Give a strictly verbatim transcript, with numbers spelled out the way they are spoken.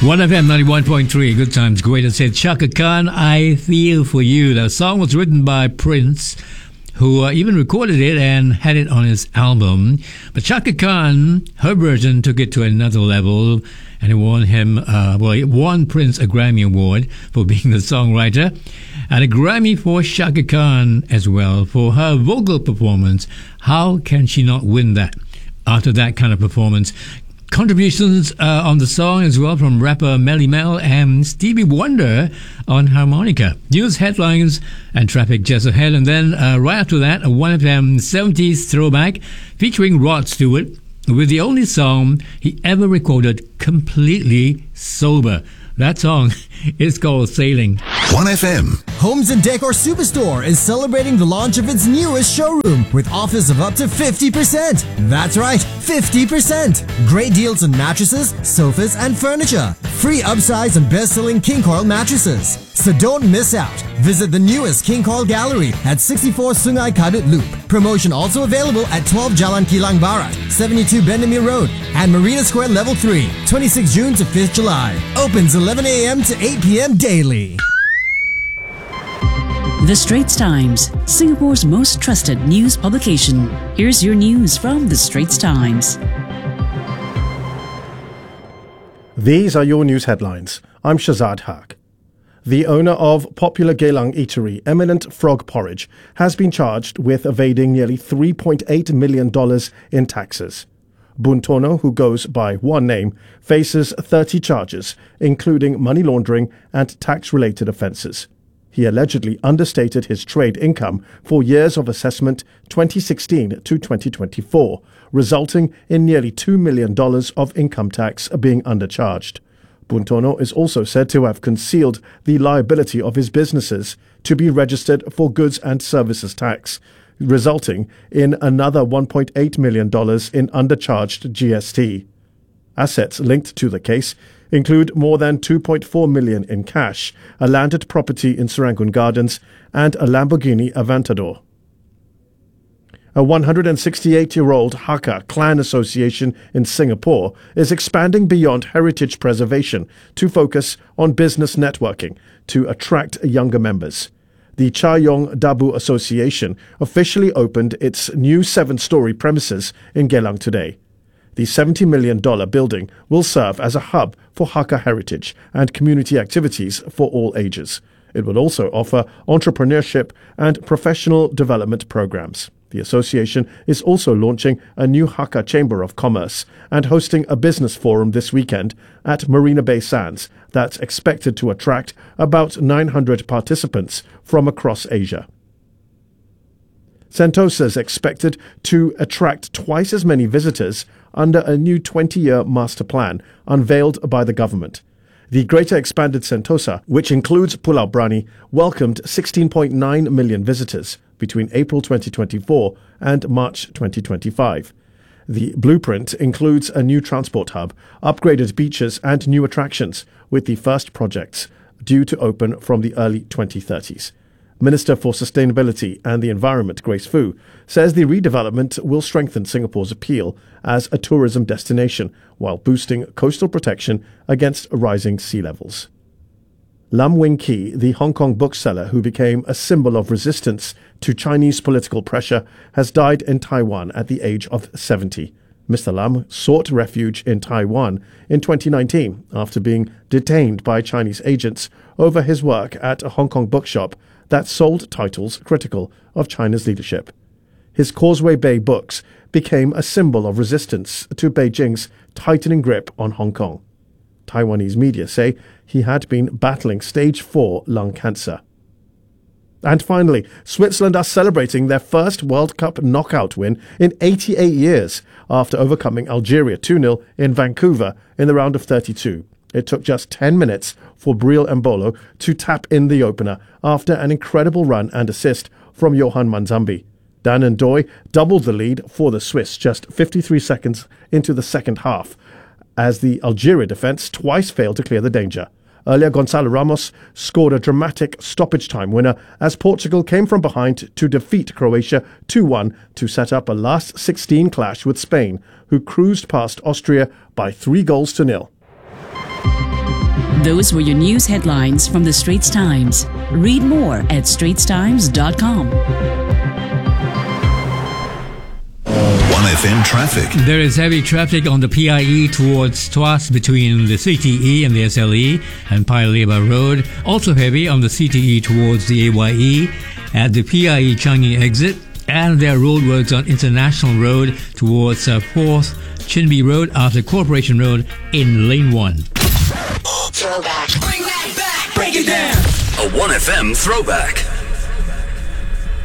one F M ninety-one point three, Good Times, Greatest Hits. Chaka Khan, I Feel For You. The song was written by Prince, who uh, even recorded it and had it on his album. But Chaka Khan, her version took it to another level, and it won him, uh, well, it won Prince a Grammy Award for being the songwriter, and a Grammy for Chaka Khan as well for her vocal performance. How can she not win that after that kind of performance? Contributions uh, on the song as well from rapper Melly Mel and Stevie Wonder on harmonica. News, headlines, and traffic just ahead. And then uh, right after that, a one F M seventies throwback featuring Rod Stewart with the only song he ever recorded completely sober. That song is called Sailing. one F M. Homes and Decor Superstore is celebrating the launch of its newest showroom with offers of up to fifty percent. That's right, fifty percent. Great deals on mattresses, sofas, and furniture. Free upsize and best-selling King Coil mattresses. So don't miss out. Visit the newest King Coil Gallery at sixty-four Sungai Kadut Loop. Promotion also available at twelve Jalan Kilang Barat, seventy-two Bendemeer Road, and Marina Square Level three, twenty-sixth June to fifth July. Opens eleven a m to eight p m daily. The Straits Times, Singapore's most trusted news publication. Here's your news from The Straits Times. These are your news headlines. I'm Shazad Haq. The owner of popular Geylang eatery, Eminent Frog Porridge, has been charged with evading nearly three point eight million dollars in taxes. Boon Tono, who goes by one name, faces thirty charges, including money laundering and tax-related offences. He allegedly understated his trade income for years of assessment twenty sixteen to twenty twenty-four, resulting in nearly two million dollars of income tax being undercharged. Boon Tono is also said to have concealed the liability of his businesses to be registered for goods and services tax, resulting in another one point eight million dollars in undercharged G S T. Assets linked to the case include more than two point four million dollars in cash, a landed property in Serangoon Gardens, and a Lamborghini Aventador. A one hundred sixty-eight-year-old Hakka clan association in Singapore is expanding beyond heritage preservation to focus on business networking to attract younger members. The Cha Yong Dabu Association officially opened its new seven-story premises in Geylang today. The seventy million dollars building will serve as a hub for Hakka heritage and community activities for all ages. It will also offer entrepreneurship and professional development programs. The association is also launching a new Hakka Chamber of Commerce and hosting a business forum this weekend at Marina Bay Sands that's expected to attract about nine hundred participants from across Asia. Sentosa is expected to attract twice as many visitors under a new twenty-year master plan unveiled by the government. The Greater Expanded Sentosa, which includes Pulau Brani, welcomed sixteen point nine million visitors between April twenty twenty-four and March twenty twenty-five. The blueprint includes a new transport hub, upgraded beaches and new attractions, with the first projects due to open from the early twenty thirties. Minister for Sustainability and the Environment, Grace Fu, says the redevelopment will strengthen Singapore's appeal as a tourism destination while boosting coastal protection against rising sea levels. Lam Wing Ki, the Hong Kong bookseller who became a symbol of resistance to Chinese political pressure, has died in Taiwan at the age of seventy. Mister Lam sought refuge in Taiwan in twenty nineteen after being detained by Chinese agents over his work at a Hong Kong bookshop that sold titles critical of China's leadership. His Causeway Bay books became a symbol of resistance to Beijing's tightening grip on Hong Kong. Taiwanese media say he had been battling stage four lung cancer. And finally, Switzerland are celebrating their first World Cup knockout win in eighty-eight years after overcoming Algeria two nil in Vancouver in the round of thirty-two. It took just ten minutes for Breel Embolo to tap in the opener after an incredible run and assist from Johan Manzambi. Dan Ndoye doubled the lead for the Swiss just fifty-three seconds into the second half, as the Algeria defence twice failed to clear the danger. Earlier, Gonzalo Ramos scored a dramatic stoppage-time winner as Portugal came from behind to defeat Croatia two one to set up a last sixteen clash with Spain, who cruised past Austria by three goals to nil. Those were your news headlines from the Straits Times. Read more at straits times dot com. one F M traffic. There is heavy traffic on the P I E towards Tuas between the C T E and the S L E and Paya Lebar Road. Also heavy on the C T E towards the A Y E at the P I E Changi exit. And there are roadworks on International Road towards uh, fourth Chinby Road after Corporation Road in Lane one. Throwback. Bring that back. Break it down. A one F M throwback.